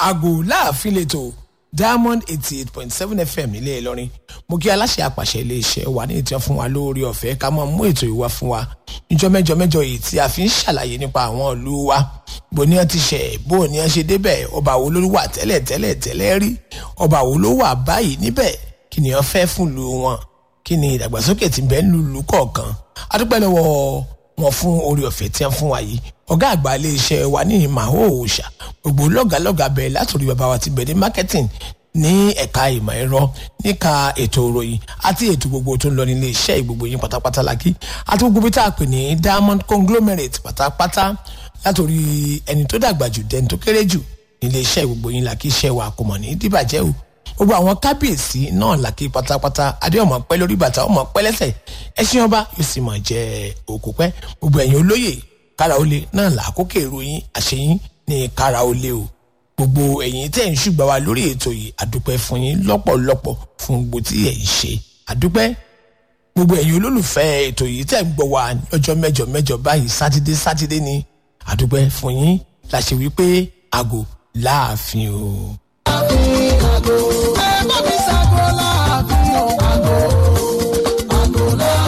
Aago láàfin lẹ́tọ̀ Diamond 88.7 FM nílé Ìlọrin. Mo kí aláṣẹ àpàṣẹ iléeṣẹ́ wa ní ìtàn fún wa lórí ọ̀fẹ́ ká máa mú ètò ìwà fún wa. Ìjọ mẹ́jọ yìí tí a fi ń ṣàlàyé nípa àwọn ìlú wa. Bó ní wọ́n ti ṣẹ̀, bó ní wọ́n ṣe débẹ̀, ọba wo ló wà tẹ́lẹ̀ rí, ọba wo ló wà báyìí níbẹ̀, kí ni wọ́n fẹ́ fún ìlú wọn, kí ni ìdàgbàsókè tí ń bẹ nílùú kọ̀ọ̀kan. A dúpẹ́ lọ́wọ́ wọn fún orí ọ̀fẹ́ tí wọ́n fún wa yìí. Ọ̀gá àgbà iléeṣẹ́ wa ní Ìmàhó Òòṣà, gbogbo lọ́gàlọ́gà bẹ̀rẹ̀ látòrí bàbá wa ti bẹ̀rẹ̀ marketing ní ẹ̀ka ìmọ̀ ẹ̀rọ, níka ètò ìròyìn àti ètò gbogbo tó ń lọ nílé iṣẹ́ gbogbo yín pátápátá lákì àti gbogbo bí tá a pè ní Diamond Conglomerate pátápátá látòrí ẹni tó dàgbà jù dẹni tó kéré jù nílé iṣẹ́ gbogbo yín lákì iṣẹ́ wa kò mọ̀ ní dìbàjẹ́ o. Gbogbo àwọn kábíyèsí náà lákì pátápátá adé ọmọ pẹ́ lórí bàtà ọmọ pẹ́ lẹ́sẹ̀ ẹṣin ọba yóò sì mọ̀ jẹ́ òkú pẹ́. Gbogbo ẹ̀yin olóyè kára ó lé náà làákókè ìròyìn àṣeyín ní kára ó lé o. Gbogbo ẹ̀yin tẹ́ ń ṣùgbọ́n wa lórí ètò yìí àdúpẹ́ fún yín lọ́pọ̀lọpọ̀ fún gbogbo tí ẹ̀ ń ṣe àdúpẹ́. Gbogbo ẹ̀yin olólùfẹ́ ètò yìí tẹ́ ń gbọ́ wa lọ́jọ́ mẹ́jọ báyìí sátidé ni àdúpẹ́ fún yín la ṣe wípé aago láàfin o. Aago ẹ bá mi ṣàgó láàfin o. Aago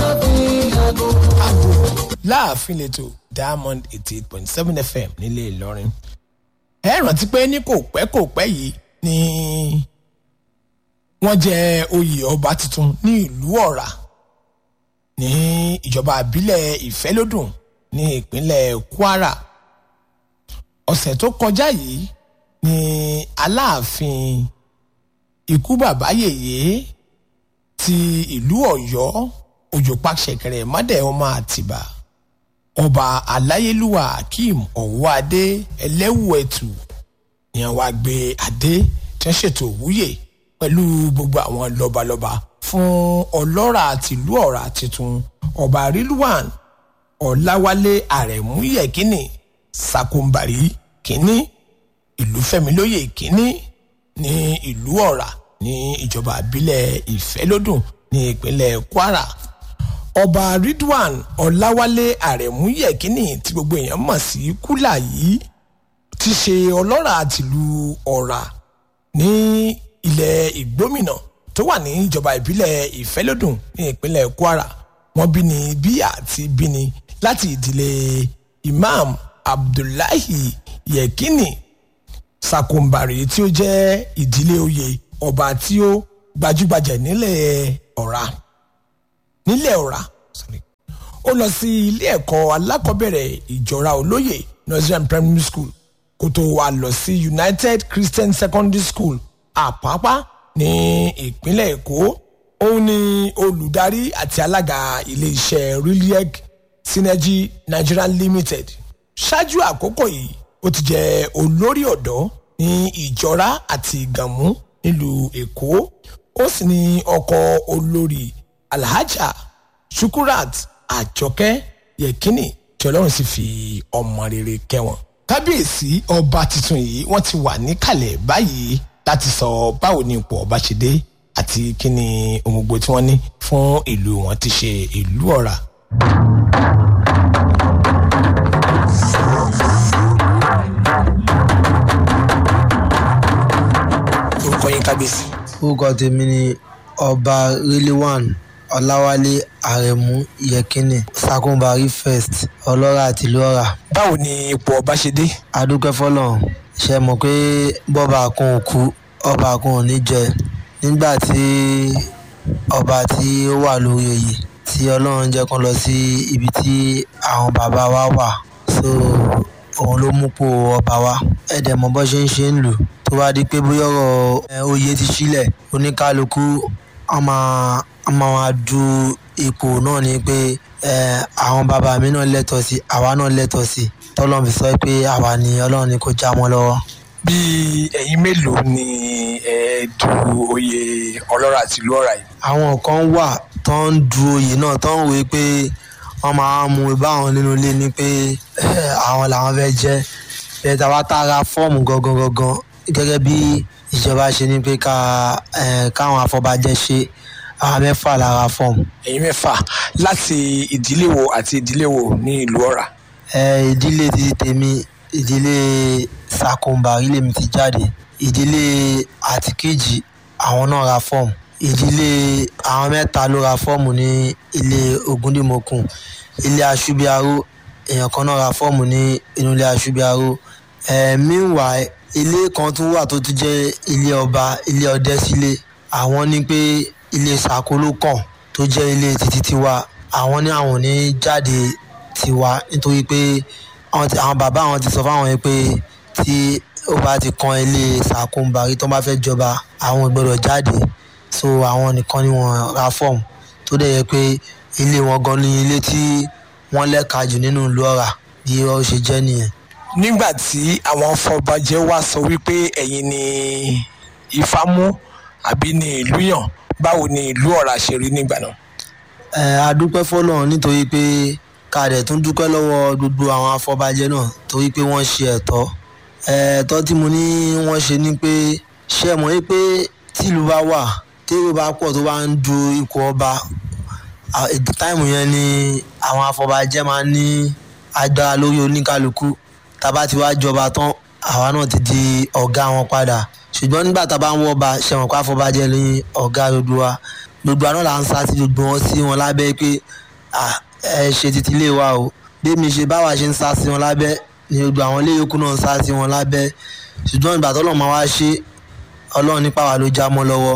láàfin lẹ́tọ̀ Diamond 88.7 FM nílé Ìlọrin. Ẹ rántí pé ní kò pẹ́ yìí ni wọ́n jẹ oyè ọba tuntun ní ìlú Ọ̀rà ní ìjọba àbílẹ̀ Ìfẹ́lódùn ní ìpínlẹ̀ Kwara. Ọ̀sẹ̀ tó kọjá yìí ni Aláàfin ikú bàbá yèyé ti ìlú Ọ̀yọ́ Òjòpàṣẹkẹrẹ mọ́dẹ̀ ọmọ Àtìbà ọba aláyélúwà Akeem Ọ̀wọ́adé Ẹlẹ́wùẹ̀tù ni wọ́n wá gbé adé tí wọ́n ṣètò òwúyè pẹ̀lú gbogbo àwọn lọ́balọ́ba fún ọlọ́rà tìlú Ọ̀rà tuntun ọba Rilwan Ọláwálé Àrẹ̀mú Yẹ̀kínì Ṣàkóńbàrí kínní Ìlúfẹ́milóyè kínní ní ìlú Ọ̀rà ní ìjọba àbílẹ̀ Ìfẹ́lódùn ní ìpínlẹ̀ Kwara. Ọba Ridwan Ọláwálé Àrẹ̀mú Yẹ̀kínì tí gbogbo èèyàn mọ̀ sí Kúlà yìí ti ṣe ọlọ́rà tìlú Ọ̀rà ní ilẹ̀ Ìgbómìnà tó wà ní ìjọba ìbílẹ̀ Ìfẹ́lódùn ní ìpínlẹ̀ Kwara. Wọ́n bí ní bí àti bí ní láti ìdílé Imam Abdullahi Yẹ̀kínì Ṣàkóńbàrí tí ó jẹ́ ìdílé oyè ọba tí ó gbajúgbajà nílẹ̀ Ọ̀rà. Ó lọ sí ilé ẹ̀kọ́ alákọ̀ọ́bẹ̀rẹ̀ Ìjọra Olóyè Nursery Primary School kó tó wá lọ sí United Christian Secondary School Àpápá ní ìpínlẹ̀ Èkó. Òun ni olùdarí àti alága ilé-iṣẹ́ Reliec Synergy Nigeria Limited. Ṣáájú àkókò yìí ó ti jẹ́ olórí ọ̀dọ́ ní Ìjọra àti Ìgànmú nílùú Èkó. Ó sì ní ọkọ olórí Alhaja Shukurat Àjọkẹ́ Yẹ̀kínì tí Ọlọ́run sì fi ọmọ rere kẹ́ wọn. Kábíyèsí ọba tuntun yìí wọ́n ti wà níkàlẹ̀ báyìí láti sọ báwo ni ipò ọba ṣe dé àti kí ni ohun gbogbo tí wọ́n ní fún ìlú wọn ti ṣe ìlú Ọ̀rà. Orúkọ yín kábíyèsí. Orúkọ tèmi ni ọba Rilwan Ọláwálé Àrẹ̀mú Yẹ̀kínì Ṣàkóńbàrí first ọlọ́rà tìlú Ọ̀rà. Báwo ni ipò ọba ṣe dé? Adúpẹ́ fọ́lọ́run. Ṣe mọ̀ pé bọ́ba kan ò kú ọba kan ò ní jẹ. Nígbà tí ọba tí ó wà lórí oyè tí Ọlọ́run jẹ́ kán lọ sí ibi tí àwọn bàbá wa wà, so òun ló mú pò ọba wa. Ẹ̀dẹ̀ mọ̀ bọ́ ṣe ń lù tó wá di pé bóyá ọ̀rọ̀ oyè ti sílẹ̀ oníkálukú a máa du ipò náà ni pé àwọn bàbá mi náà lẹ́tọ̀ọ́ sí àwa náà lẹ́tọ̀ọ́ sí tọ́lọ́run fi sọ pé àwa ni Ọlọ́run ni kò já mọ́ lọ́wọ́. Bí ẹ̀yin mélòó ni ẹ du oyè ọlọ́rà tìlú Ọ̀rà yìí? Àwọn kan wà tó ń du oyè náà tó ń wé pé wọ́n máa mú báwọn nínú ilé ni pé àwọn làwọn fẹ́ jẹ́ bẹ́ẹ̀ tá a wá tààrà fọ́ọ̀mù gangan gẹ́gẹ́ bí ìjọba ṣe ní pé káwọn afọbajẹ ṣe àwọn 6 lára fọ́ọ̀mù. Ẹ̀yin 6 láti ìdílé wo àti ìdílé wo ní ìlú Ọ̀rà? Ìdílé ti tèmi ìdílé Ṣàkóńbàrí lèmi ti jáde. ìdílé àtìkéjì àwọn náà ra fọ́ọ̀mù, ìdílé àwọn mẹ́ta ló ra fọ́ọ̀mù ní ilé Ògúndìmọ̀kùn, ilé Aṣúbíaró èèyàn kan náà ra fọ́ọ̀mù ní inú ilé Aṣúbíaró. Meanwhile ilé kan tún wà tó tún jẹ́ ilé ọba, ilé Ọdẹ́sílẹ̀, àwọn ní pé ilé Sàkóló kàn tó jẹ́ ilé títí tiwa, àwọn ní àwọn ò ní jáde tiwa nítorí pé àwọn bàbá àwọn ti sọ fáwọn yẹn pé tí ó bá ti kan ilé Sàkóńbàrí tó bá fẹ́ jọba àwọn ò gbọdọ̀ jáde, so àwọn nìkan ni wọ́n ra fọ́ọ̀mù tó dẹ̀ yẹ pé ilé wọn gan ni ilé tí wọ́n lẹ́ka jù nínú ìlú Ọ̀rà bí ó ṣe jẹ́ nìyẹn. nígbà tí àwọn afọbajẹ wá sọ wípé ẹ̀yin ni Ifá mú àbí ní ìlú yàn, báwo ni ìlú Ọ̀rà ṣe rí nígbà náà? A dúpẹ́ fọ́lọ́run nítorí pé ká dẹ̀ tún dúpẹ́ lọ́wọ́ gbogbo àwọn afọbajẹ náà torí pé wọ́n ṣe ẹ̀tọ́ tí mo ní wọ́n ṣe ni pé ṣé mọ̀ pé tìlú bá wà tèrò bá pọ̀ tó bá ń du ipò ọba táìmù yẹn ni àwọn afọbajẹ máa ń ní agbára lórí oníkálukú. Tá bá ti wá jọba tán àwa náà ti di ọ̀gá wọn padà, ṣùgbọ́n nígbà tá a bá ń wọ́ba ṣe wọn kó afọbajẹ ní ọ̀gá gbogbo wa, gbogbo àná là ń sá sí gbogbo wọn sí wọn lábẹ́ pé ẹ ṣe títí ilé wa o, bí mi ṣe báwa ṣe ń sá sí wọn lábẹ́ ni gbogbo àwọn ilé yòókù náà ń sá sí wọn lábẹ́, ṣùgbọ́n ìgbà tó lọ́ọ́ máa wá ṣe Ọlọ́run nípa wa ló já mọ́ lọ́wọ́.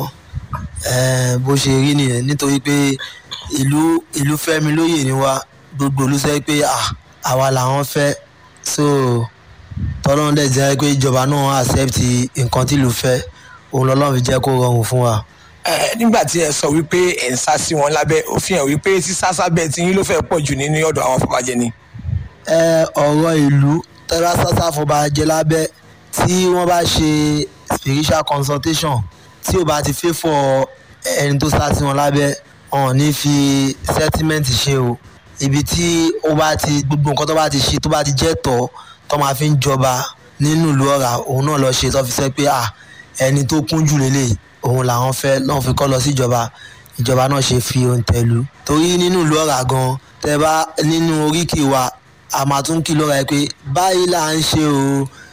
Bó ṣe rí nìyẹn nítorí pé ìlú fẹ́mi lóyè ni wa, gbogbo ìlú sẹ́ pé àwa làwọn fẹ́, so tọ́lọ́run dẹ̀ jẹ́ pé ìjọba náà accept nǹkan tí ìlú fẹ́, òun lọ́lọ́run fi jẹ́ kó rọrùn fún wa. nígbà tí ẹ sọ wípé ẹ ń sá sí wọn lábẹ́, ó fi hàn wípé sísá sábẹ́ tí yín ló fẹ́ pọ̀ jù nínú ọ̀dọ̀ àwọn afọbajẹ ni. ọ̀rọ̀ ìlú tẹ́lá sásá afọbajẹ lábẹ́ tí wọ́n bá ṣe spiritual consultation tí ò bá ti favour ẹni tó sá sí wọn lábẹ́, wọn ò ní fi settlement ṣe o. Ibi tí ó bá ti gbogbo nǹkan tó bá ti ṣe tó bá ti jẹ́ tọ́ tó máa fi ń jọba nínú ìlú Ọ̀rà òun náà lọ ṣe tó fi sẹ́ pé ẹni tó kúnjù lélẹ̀ òun làwọn fẹ́ lọ́n fi kọ́ lọ sí ìjọba náà ṣe fi ohun tẹ̀lú. Torí nínú ìlú Ọ̀rà gan tẹ́ bá nínú oríkì wa a máa tún kí lọ́ra ẹ pé báyìí là ń ṣe o